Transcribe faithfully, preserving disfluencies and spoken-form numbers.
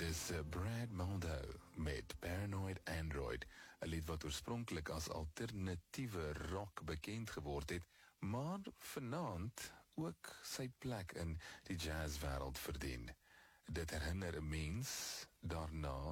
Dis uh, Brad Mehldau met Paranoid Android, 'n lied wat oorspronklik as alternatiewe rock bekend geword het, maar vanaand ook sy plek in die jazzwêreld verdien. Dit herinner 'n mens daarna